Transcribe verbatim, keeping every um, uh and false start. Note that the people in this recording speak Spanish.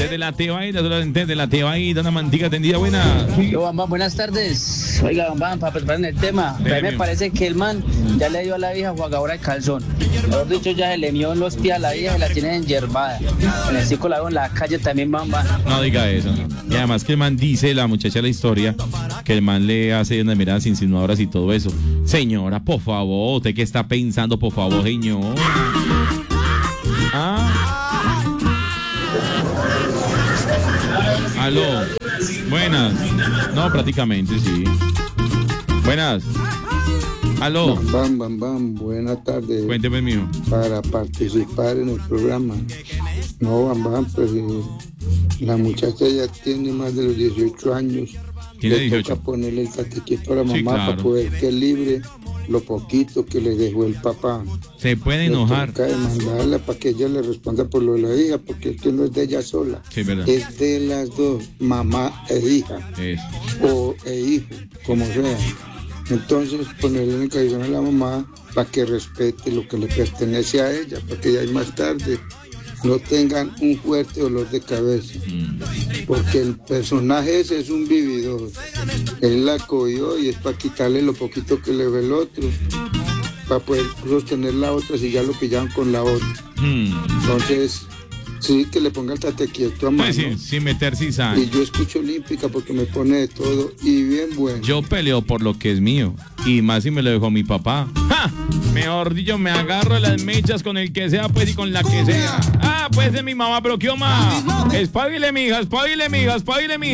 Desde la Tebaida, desde la Tebaida, una mantica tendida buena. Yo, Bambam, buenas tardes. Oiga, Bambam, para participar en el tema. A mí me parece que el man ya le dio a la vieja jugadora de calzón. Mejor dicho, ya se le mió en los pies a la vieja y la tiene enyerbada. En el circo en la calle también, Bambam. No diga eso. Y además que el man dice, la muchacha de la historia, que el man le hace unas miradas insinuadoras y todo eso. Señora, por favor, ¿usted qué está pensando, por favor, señor? ¿Ah? Aló. Buenas. No, prácticamente, sí. Buenas. Aló. Bam, bam, bam. Buenas tardes. Cuénteme, mijo. Para participar en el programa. No, bam, bam, pero la muchacha ya tiene más de los dieciocho años. Tiene Le dieciocho. toca ponerle el catequito a la mamá, Sí, claro, para poder que libre lo poquito que le dejó el papá. Se puede enojar. Le toca demandarla para que ella le responda por lo de la hija, porque es que no es de ella sola. Sí, verdad. Es de las dos, mamá e hija. Eso. O e hijo, como sea. Entonces ponerle en el callejón a la mamá para que respete lo que le pertenece a ella, para que ya más tarde no tengan un fuerte dolor de cabeza. Mm. Porque el personaje ese es un vividor. Él la cogió y es para quitarle lo poquito que le ve el otro, para poder sostener la otra si ya lo pillaban con la otra. Mm. Entonces, sí, que le ponga el tate quieto a mano. Pues sí, sin meter cizaña. Y yo escucho Olímpica porque me pone de todo y bien bueno. Yo peleo por lo que es mío. Y más si me lo dejó mi papá. ¡Ja! Mejor dicho, me agarro las mechas con el que sea, pues, y con la que sea. Ah, pues es mi mamá, pero ¿qué más? Espabile, mija, espabile, mija, espabile, mija.